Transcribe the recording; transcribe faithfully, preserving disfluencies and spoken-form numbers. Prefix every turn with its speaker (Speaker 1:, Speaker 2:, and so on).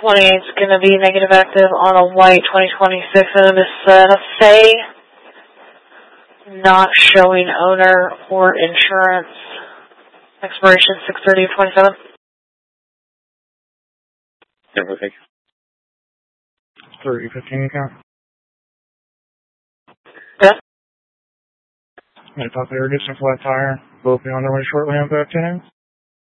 Speaker 1: twenty-eight is going to be negative active on a white twenty twenty-six and it is Santa Fe, not showing owner or insurance. Expiration six thirty twenty-seven.
Speaker 2: Never take.
Speaker 3: three fifteen count.
Speaker 1: Yes.
Speaker 3: I thought they were getting a flat tire. Both be on their way shortly on back to him.